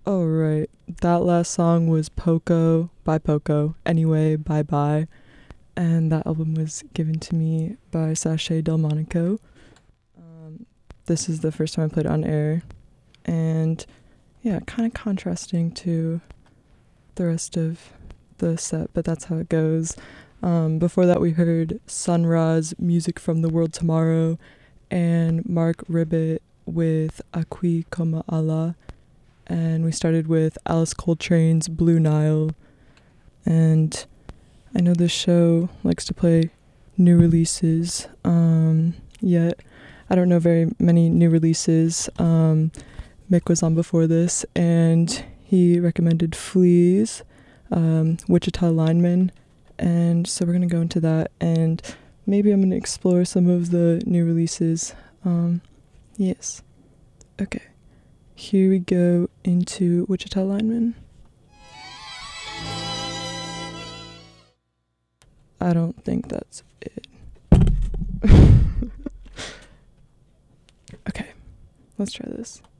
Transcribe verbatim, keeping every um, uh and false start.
Oh, right. That last song was Poco by Poco. Anyway, bye bye. And that album was given to me by Sashay Delmonico. Um, this is the first time I played it on air. And yeah, kind of contrasting to the rest of the set, but that's how it goes. Um, before that, we heard Sun Ra's Music from the World Tomorrow and Mark Ribbit with Akwi Koma Allah. And we started with Alice Coltrane's Blue Nile. And I know this show likes to play new releases, um, yet I don't know very many new releases. Um, Mick was on before this, and he recommended Fleas, um, Wichita Lineman, and so we're going to go into that, and maybe I'm going to explore some of the new releases. Um, yes. Okay. Here we go into Wichita Lineman. I don't think that's it. Okay, let's try this.